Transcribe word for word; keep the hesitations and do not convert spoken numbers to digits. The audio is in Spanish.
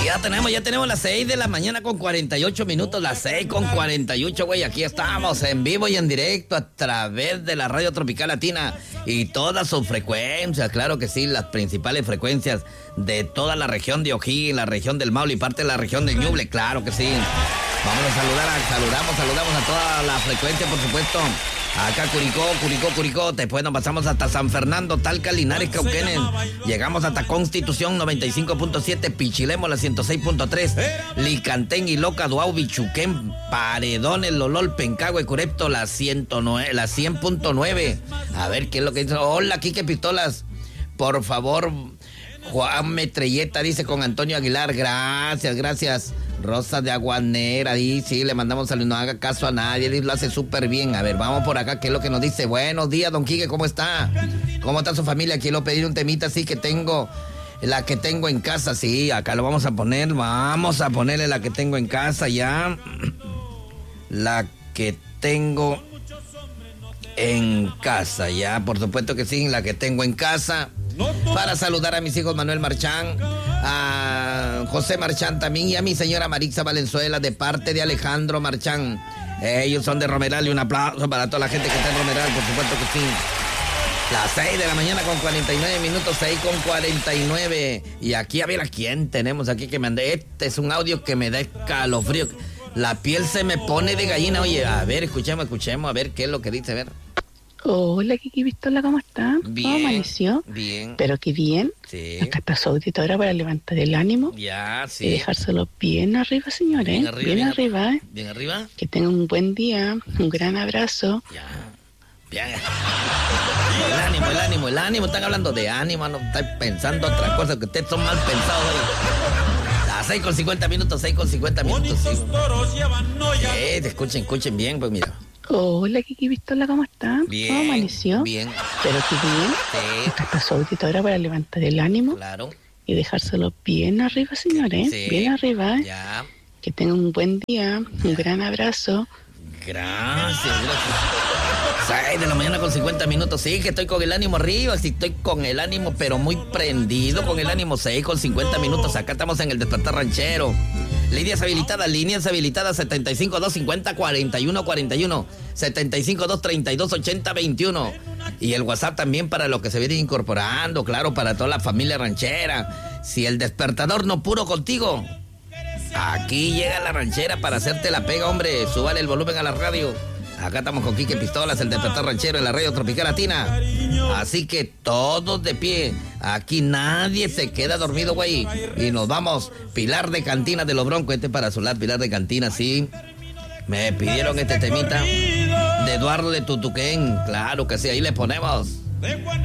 ya tenemos, ya tenemos las seis de la mañana con cuarenta y ocho minutos, las seis con cuarenta y ocho, güey. Aquí estamos en vivo y en directo a través de la Radio Tropical Latina y todas sus frecuencias, claro que sí, las principales frecuencias de toda la región de O'Higgins, la región del Maule y parte de la región del Ñuble, claro que sí. Vamos a saludar, a, saludamos, saludamos a toda la frecuencia, por supuesto. Acá Curicó, Curicó, Curicó, después nos pasamos hasta San Fernando, Talca, Linares, Cauquenes. Llegamos hasta Constitución noventa y cinco punto siete, Pichilemo la ciento seis punto tres, Licantén, Iloca, Duau, Bichuquén, Paredones, Lolol, Pencagüe, Curepto la ciento nueve, la cien punto nueve. A ver qué es lo que dice. Hola, Quique Pistolas. Por favor, Juan Metrelleta dice con Antonio Aguilar. Gracias, gracias. Rosa de Aguanera, y sí, le mandamos saludos, no haga caso a nadie, él lo hace súper bien. A ver, vamos por acá, ¿qué es lo que nos dice? Buenos días, don Quique, ¿cómo está? ¿Cómo está su familia? Quiero pedir un temita así que tengo, la que tengo en casa, sí, acá lo vamos a poner, vamos a ponerle la que tengo en casa ya. La que tengo en casa, ya, por supuesto que sí, la que tengo en casa. Para saludar a mis hijos Manuel Marchán, a José Marchán también y a mi señora Marixa Valenzuela de parte de Alejandro Marchán. Ellos son de Romeral y un aplauso para toda la gente que está en Romeral, por supuesto que sí. Las seis de la mañana con cuarenta y nueve minutos, seis con cuarenta y nueve. Y aquí a ver a quién tenemos aquí que me ande. Este es un audio que me da escalofrío. La piel se me pone de gallina. Oye, a ver, escuchemos, escuchemos, a ver qué es lo que dice, a ver. Hola, Kiki Pistola, ¿cómo está? Bien. ¿Cómo amaneció? Bien. Pero qué bien. Sí. Acá está su auditora para levantar el ánimo. Ya, sí. Y dejárselo bien arriba, señores. Bien arriba. Bien, bien arriba. ¿eh? Bien arriba. Que tengan un buen día, un gran abrazo. Ya. Bien. El ánimo, el ánimo, el ánimo. Están hablando de ánimo, no están pensando otra cosa, que ustedes son mal pensados. A seis con cincuenta minutos, seis con cincuenta minutos. Sí. Eh, escuchen, escuchen bien, pues mira. Hola, Kiki Pistola, ¿cómo está? Bien. ¿Cómo amaneció? Bien. Pero qué bien. Sí. Acá está su auditora para levantar el ánimo. Claro. Y dejárselo bien arriba, señores. Sí. Bien arriba. ¿eh? Ya. Que tengan un buen día, un gran abrazo. Gracias, gracias. seis de la mañana con cincuenta minutos. Sí, que estoy con el ánimo arriba. Sí, estoy con el ánimo, pero muy prendido. Con el ánimo seis con cincuenta minutos. Acá estamos en el Despertar Ranchero. Líneas habilitadas, líneas habilitadas setenta y cinco, dos cincuenta, cuarenta y uno cuarenta y uno, setenta y cinco, dos treinta y dos, ochenta veintiuno. Y el WhatsApp también para los que se vienen incorporando, claro, para toda la familia ranchera. Si el despertador no puro contigo, aquí llega la ranchera para hacerte la pega, hombre. Súbale el volumen a la radio. Acá estamos con Quique Pistolas, el Despertar Ranchero en la Radio Tropical Latina. Así que todos de pie. Aquí nadie se queda dormido, güey. Y nos vamos. Pilar de Cantina de Los Broncos. Este para su lado, Pilar de Cantina, sí. Me pidieron este temita de Eduardo de Tutuquén. Claro que sí, ahí le ponemos.